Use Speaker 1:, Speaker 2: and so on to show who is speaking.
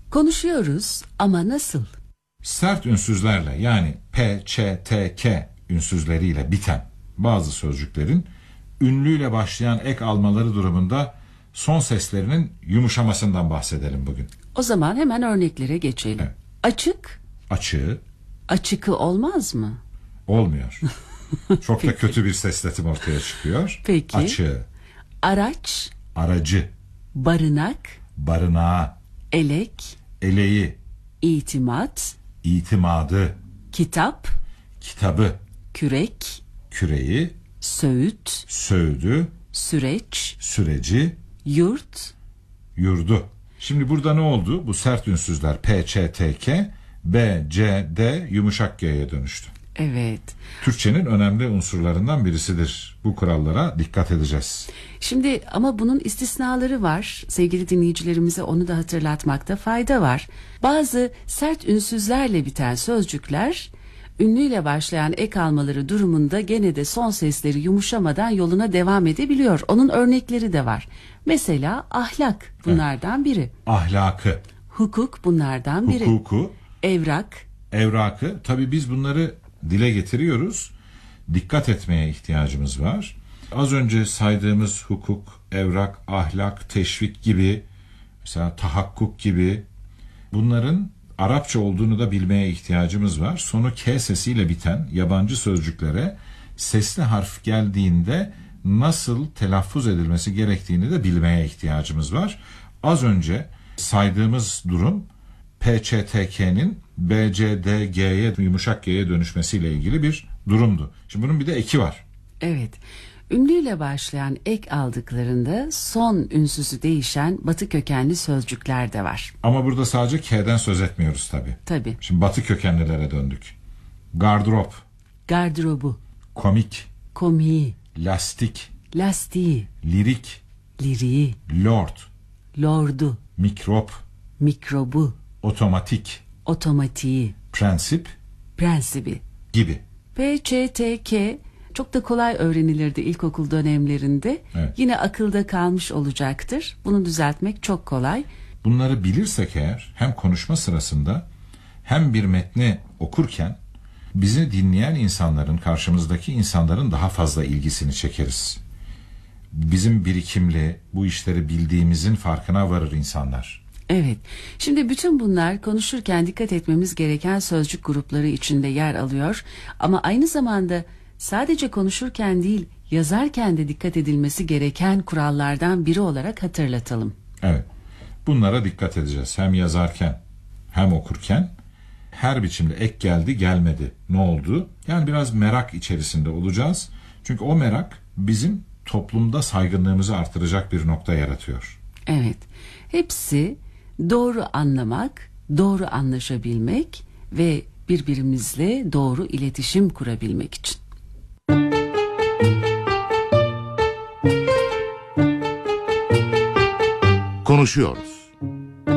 Speaker 1: Konuşuyoruz ama nasıl?
Speaker 2: Sert ünsüzlerle, yani P, Ç, T, K ünsüzleriyle biten bazı sözcüklerin ünlüyle başlayan ek almaları durumunda son seslerinin yumuşamasından bahsedelim bugün.
Speaker 1: O zaman hemen örneklere geçelim.
Speaker 2: Evet.
Speaker 1: Açık,
Speaker 2: Açığı
Speaker 1: açıkı olmaz mı?
Speaker 2: olmuyor. Çok da kötü bir sesletim ortaya çıkıyor.
Speaker 1: Peki.
Speaker 2: Açığı,
Speaker 1: Araç,
Speaker 2: aracı,
Speaker 1: barınak,
Speaker 2: barınağı,
Speaker 1: elek,
Speaker 2: eleği,
Speaker 1: itimat,
Speaker 2: itimadı,
Speaker 1: kitap,
Speaker 2: kitabı,
Speaker 1: kürek,
Speaker 2: küreği,
Speaker 1: söğüt,
Speaker 2: söğüdü,
Speaker 1: süreç,
Speaker 2: süreci,
Speaker 1: yurt.
Speaker 2: yurdu. Şimdi burada ne oldu? Bu sert ünsüzler P, Ç, T, K, B, C, D yumuşak G'ye dönüştü.
Speaker 1: Evet.
Speaker 2: Türkçenin önemli unsurlarından birisidir. Bu kurallara dikkat edeceğiz.
Speaker 1: Şimdi ama bunun istisnaları var. Sevgili dinleyicilerimize onu da hatırlatmakta fayda var. Bazı sert ünsüzlerle biten sözcükler ünlüyle başlayan ek almaları durumunda gene de son sesleri yumuşamadan yoluna devam edebiliyor. Onun örnekleri de var. Mesela ahlak bunlardan biri.
Speaker 2: Ahlakı,
Speaker 1: Hukuk bunlardan biri.
Speaker 2: hukuku,
Speaker 1: Evrak,
Speaker 2: evrakı. Tabii biz bunları dile getiriyoruz. Dikkat etmeye ihtiyacımız var. Az önce saydığımız hukuk, evrak, ahlak, teşvik gibi, mesela tahakkuk gibi, bunların Arapça olduğunu da bilmeye ihtiyacımız var. Sonu K sesiyle biten yabancı sözcüklere sesli harf geldiğinde nasıl telaffuz edilmesi gerektiğini de bilmeye ihtiyacımız var. Az önce saydığımız durum P, Ç, T, K'nin B, C, D, G'ye, yumuşak G'ye dönüşmesiyle ilgili bir durumdu. Şimdi bunun bir de eki var.
Speaker 1: evet. Ünlüyle başlayan ek aldıklarında son ünsüzü değişen batı kökenli sözcükler de var.
Speaker 2: Ama burada sadece K'den söz etmiyoruz tabii.
Speaker 1: Tabii.
Speaker 2: Şimdi batı kökenlilere döndük. Gardırop,
Speaker 1: Gardırobu,
Speaker 2: komik,
Speaker 1: komiği,
Speaker 2: lastik,
Speaker 1: lastiği,
Speaker 2: lirik,
Speaker 1: liriği,
Speaker 2: lord,
Speaker 1: lordu,
Speaker 2: mikrop,
Speaker 1: mikrobu,
Speaker 2: otomatik,
Speaker 1: otomatiği,
Speaker 2: prensip
Speaker 1: prensibi.
Speaker 2: gibi.
Speaker 1: P, Ç, T, K çok da kolay öğrenilirdi ilkokul dönemlerinde.
Speaker 2: Evet.
Speaker 1: Yine akılda kalmış olacaktır. Bunu düzeltmek çok kolay.
Speaker 2: Bunları bilirsek eğer hem konuşma sırasında hem bir metni okurken bizi dinleyen insanların, karşımızdaki insanların daha fazla ilgisini çekeriz. Bizim birikimli, bu işleri bildiğimizin farkına varır insanlar.
Speaker 1: Evet. Şimdi bütün bunlar konuşurken dikkat etmemiz gereken sözcük grupları içinde yer alıyor. Ama aynı zamanda sadece konuşurken değil, yazarken de dikkat edilmesi gereken kurallardan biri olarak hatırlatalım.
Speaker 2: Evet. Bunlara dikkat edeceğiz. Hem yazarken hem okurken her biçimde ek geldi gelmedi ne oldu? Yani biraz merak içerisinde olacağız. Çünkü o merak bizim toplumda saygınlığımızı artıracak bir nokta yaratıyor.
Speaker 1: Evet. Hepsi doğru anlamak, doğru anlaşabilmek ve birbirimizle doğru iletişim kurabilmek için.
Speaker 3: Konuşuyoruz.